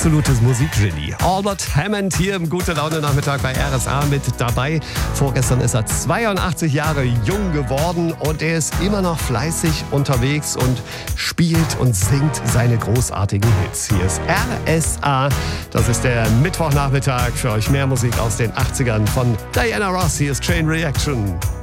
Absolutes Musikgenie. Albert Hammond hier im Gute-Laune-Nachmittag bei RSA mit dabei. Vorgestern ist er 82 Jahre jung geworden und er ist immer noch fleißig unterwegs und spielt und singt seine großartigen Hits. Hier ist RSA. Das ist der Mittwochnachmittag. Für euch mehr Musik aus den 80ern von Diana Ross. Hier ist Chain Reaction.